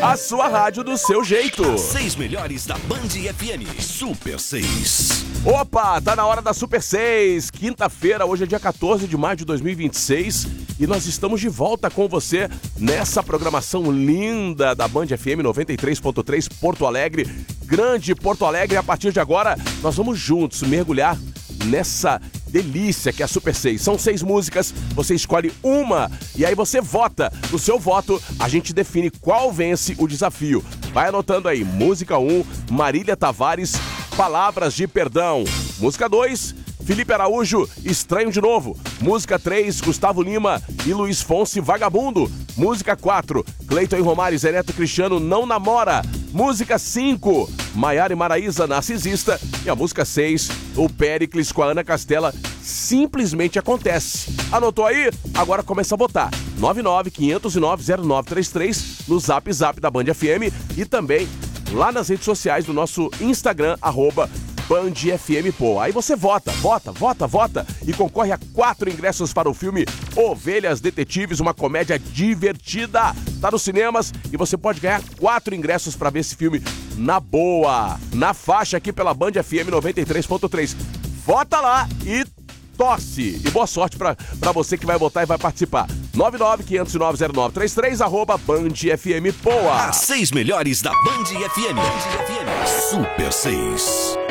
A sua rádio do seu jeito. 6 melhores da Band FM. Super 6. Opa, tá na hora da Super 6. Quinta-feira, hoje é dia 14 de maio de 2026 e nós estamos de volta com você nessa programação linda da Band FM 93.3 Porto Alegre. Grande Porto Alegre. A partir de agora, nós vamos juntos mergulhar nessa delícia que é a Super 6. São 6 músicas, você escolhe uma e aí você vota. No seu voto, a gente define qual vence o desafio. Vai anotando aí. Música 1, Marília Tavares, Palavras de Perdão. Música 2, Felipe Araújo, Estranho de Novo. Música 3, Gustavo Lima e Luiz Fonsi, Vagabundo. Música 4, Cleiton e Romário, Zé Neto Cristiano, Não Namora. Música 5, Maiara e Maraísa, Narcisista. E a música 6, o Péricles com a Ana Castela, Simplesmente Acontece. Anotou aí? Agora começa a votar. 995090933 no Zap da Band FM e também lá nas redes sociais do nosso Instagram, @BandFMPo. Aí você vota e concorre a 4 ingressos para o filme Ovelhas Detetives, uma comédia divertida. Tá nos cinemas e você pode ganhar 4 ingressos para ver esse filme na boa, na faixa aqui pela Band FM 93.3. Vota lá e torce. E boa sorte pra você que vai votar e vai participar. 995090933 @BandFM Poa. As 6 melhores da Band FM. Super 6.